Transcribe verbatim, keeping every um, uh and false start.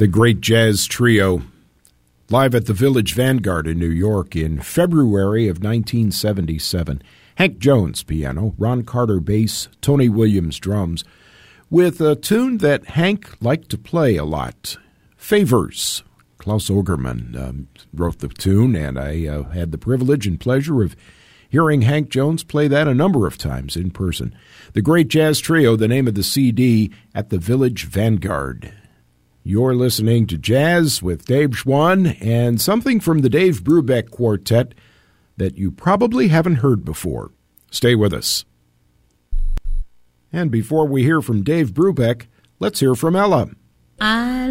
The great jazz trio, live at the Village Vanguard in New York in February of nineteen seventy-seven. Hank Jones, piano, Ron Carter, bass, Tony Williams, drums, with a tune that Hank liked to play a lot, Favors. Klaus Ogerman um, wrote the tune, and I uh, had the privilege and pleasure of hearing Hank Jones play that a number of times in person. The Great Jazz Trio, the name of the C D, at the Village Vanguard. You're listening to Jazz with Dave Schwann and something from the Dave Brubeck Quartet that you probably haven't heard before. Stay with us. And before we hear from Dave Brubeck, let's hear from Ella. I